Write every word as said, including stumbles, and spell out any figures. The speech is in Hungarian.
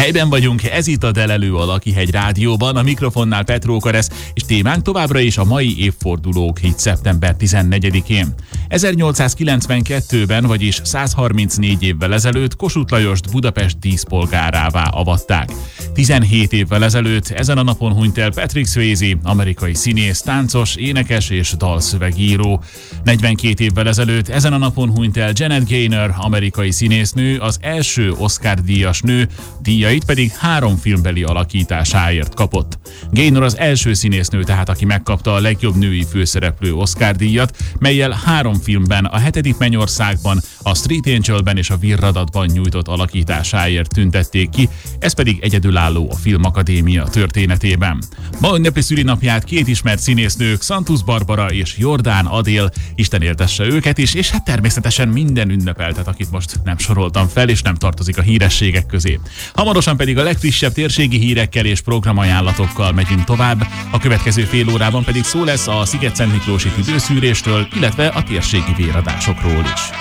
Helyben vagyunk, ez itt a Delelő a Lakihegy Rádióban, a mikrofonnál Petró Karesz, és témánk továbbra is a mai évfordulók, így szeptember tizennegyedikén. ezernyolcszázkilencvenkettőben, vagyis százharmincnégy évvel ezelőtt Kossuth Lajost Budapest díszpolgárává avatták. tizenhét évvel ezelőtt ezen a napon hunyt el Patrick Swayze, amerikai színész, táncos, énekes és dalszövegíró. negyvenkét évvel ezelőtt ezen a napon hunyt el Janet Gaynor, amerikai színésznő, az első Oscar-díjas nő, díjait pedig három filmbeli alakításáért kapott. Gaynor az első színésznő tehát, aki megkapta a legjobb női főszereplő Oscar-díjat, mellyel három filmben, a Hetedik Mennyországban, a Street Angelben és a Virradatban nyújtott alakításáért tüntették ki, ez pedig egyedülálló a Filmakadémia történetében. Ma ünnepli szülinapját két ismert színésznők, Santus Barbara és Jordán Adél, Isten éltesse őket is, és hát természetesen minden ünnepeltet, akit most nem soroltam fel, és nem tartozik a hírességek közé. Hamarosan pedig a legfrissebb térségi hírekkel és programajánlatokkal megyünk tovább, a következő fél órában pedig szó lesz a Szigetszentmiklósi tüdőszűréstől, illetve a térségi véradásokról is.